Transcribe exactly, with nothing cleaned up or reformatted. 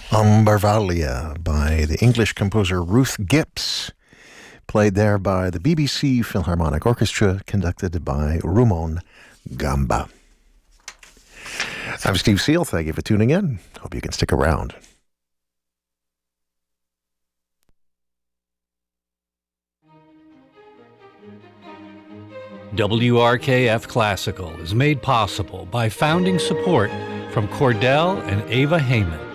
Umbervalia by the English composer Ruth Gibbs, played there by the B B C Philharmonic Orchestra, conducted by Rumon Gamba. I'm Steve Seal. Thank you for tuning in. Hope you can stick around. W R K F Classical is made possible by founding support from Cordell and Ava Heyman.